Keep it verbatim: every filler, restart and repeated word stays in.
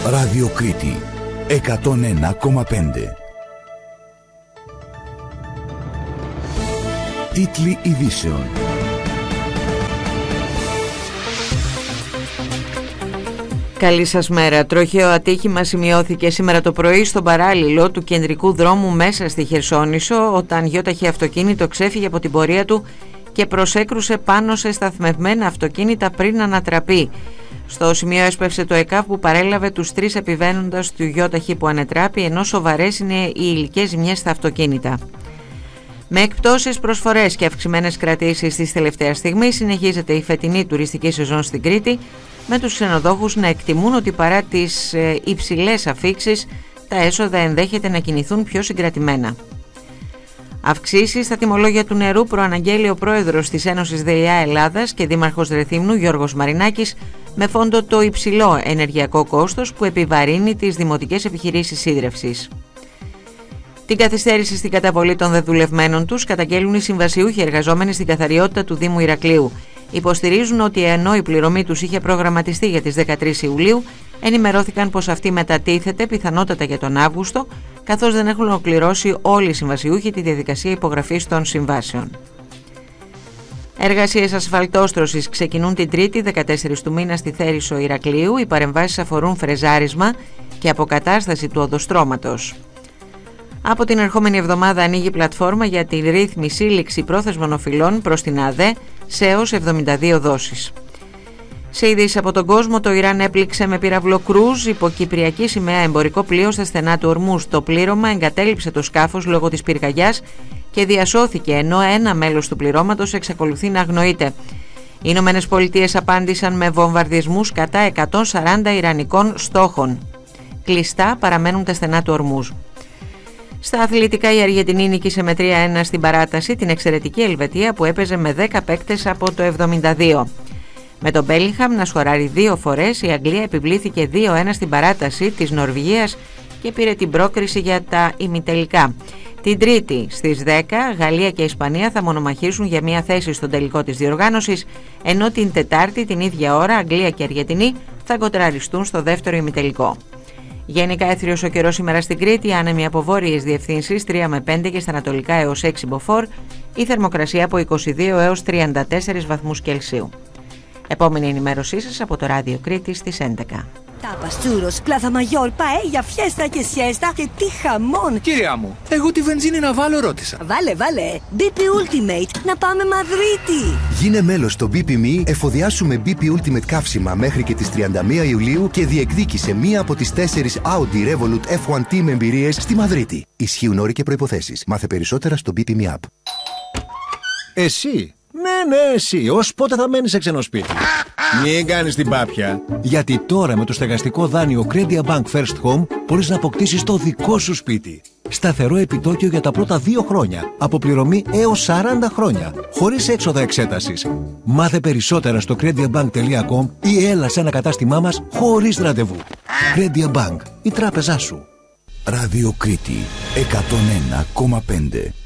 Ράδιο Κρήτη εκατόν ένα κόμμα πέντε. Τίτλοι ειδήσεων. Καλή σας μέρα. Τροχαίο ατύχημα σημειώθηκε σήμερα το πρωί στον παράλληλο του κεντρικού δρόμου μέσα στη Χερσόνησο, όταν γιόταχη αυτοκίνητο ξέφυγε από την πορεία του και προσέκρουσε πάνω σε σταθμευμένα αυτοκίνητα πριν ανατραπεί. Στο σημείο έσπευσε το ΕΚΑΒ που παρέλαβε τους τρεις επιβαίνοντας του γιόταχη που ανετράπη, ενώ σοβαρές είναι οι υλικές ζημιές στα αυτοκίνητα. Με εκπτώσεις, προσφορές και αυξημένες κρατήσεις της τελευταίας στιγμής συνεχίζεται η φετινή τουριστική σεζόν στην Κρήτη, με τους ξενοδόχους να εκτιμούν ότι παρά τις ε, υψηλές αφίξεις, τα έσοδα ενδέχεται να κινηθούν πιο συγκρατημένα. Αυξήσεις στα τιμολόγια του νερού προαναγγέλει ο πρόεδρος της Ένωσης ΔΕΙΑ Ελλάδας και δήμαρχος Ρεθύμνου Γιώργος Μαρινάκης, με φόντο το υψηλό ενεργειακό κόστος που επιβαρύνει τις δημοτικές επιχειρήσεις σίδρευσης. Την καθυστέρηση στην καταβολή των δεδουλευμένων τους καταγγέλουν οι συμβασιούχοι εργαζόμενοι στην καθαριότητα του Δήμου Ηρακλείου. Υποστηρίζουν ότι ενώ η πληρωμή τους είχε προγραμματιστεί για τις δεκατρείς Ιουλίου, ενημερώθηκαν πως αυτή μετατίθεται πιθανότατα για τον Αύγουστο, καθώς δεν έχουν ολοκληρώσει όλοι οι συμβασιούχοι τη διαδικασία υπογραφής των συμβάσεων. Εργασίες ασφαλτόστρωσης ξεκινούν την Τρίτη, δεκατέσσερις του μήνα, στη Θέρισο Ηρακλείου. Οι παρεμβάσεις αφορούν φρεζάρισμα και αποκατάσταση του οδοστρώματος. Από την ερχόμενη εβδομάδα ανοίγει πλατφόρμα για τη ρύθμιση λήξη πρόθεσμων οφειλών προς την ΑΔΕ σε έως εβδομήντα δύο δόσεις. Σε ειδήσεις από τον κόσμο, το Ιράν έπληξε με πύραυλο κρούζ υπό κυπριακή σημαία εμπορικό πλοίο στα στενά του Ορμούζ. Το πλήρωμα εγκατέλειψε το σκάφος λόγω της πυρκαγιάς και διασώθηκε, ενώ ένα μέλος του πληρώματος εξακολουθεί να αγνοείται. Οι Ηνωμένες Πολιτείες απάντησαν με βομβαρδισμούς κατά εκατόν σαράντα ιρανικών στόχων. Κλειστά παραμένουν τα στενά του Ορμούζ. Στα αθλητικά, η Αργεντινή νίκησε με τρία ένα στην παράταση την εξαιρετική Ελβετία που έπαιζε με δέκα παίκτες από το εβδομήντα δύο. Με τον Μπέλιγχαμ να σκοράρει δύο φορές, η Αγγλία επιβλήθηκε δύο ένα στην παράταση της Νορβηγίας και πήρε την πρόκριση για τα ημιτελικά. Την Τρίτη στις δέκα, Γαλλία και Ισπανία θα μονομαχήσουν για μια θέση στον τελικό της διοργάνωσης, ενώ την Τετάρτη την ίδια ώρα Αγγλία και Αργεντινή θα κοντραριστούν στο δεύτερο ημιτελικό. Γενικά έθριος ο καιρός σήμερα στην Κρήτη, άνεμοι από βόρειες διευθύνσεις τρία με πέντε και στα ανατολικά έως έξι μποφόρ, η θερμοκρασία από είκοσι δύο έως τριάντα τέσσερις βαθμούς Κελσίου. Επόμενη ενημέρωσή σας από το Ράδιο Κρήτη στις έντεκα. Τάπας, τσούρος, πλάθα μαγιόρ, παέλια, φιέστα και σιέστα και τι χαμόν! Κυρία μου, εγώ τη βενζίνη να βάλω ρώτησα. Βάλε, βάλε! μπι πι Ultimate, να πάμε Μαδρίτη! Γίνε μέλος στο μπι πι εμ ι, εφοδιάσου με μπι πι Ultimate καύσιμα μέχρι και τις τριάντα μία Ιουλίου και διεκδίκησε μία από τις τέσσερις Audi Revolut εφ ουάν Team εμπειρίες στη Μαδρίτη. Ισχύουν όροι και προϋποθέσεις. Μάθε περισσότερα στο μπι πι εμ ι App. Εσύ! Ναι, ναι, εσύ. Ως πότε θα μένεις σε ξένο σπίτι? Μην κάνεις την πάπια. Γιατί τώρα με το στεγαστικό δάνειο Credia Bank First Home μπορείς να αποκτήσεις το δικό σου σπίτι. Σταθερό επιτόκιο για τα πρώτα δύο χρόνια. Αποπληρωμή έως σαράντα χρόνια. Χωρίς έξοδα εξέτασης. Μάθε περισσότερα στο crediabank τελεία com ή έλα σε ένα κατάστημά μας χωρίς ραντεβού. Credia Bank. Η τράπεζά σου. Ράδιο Κρήτη εκατόν ένα κόμμα πέντε.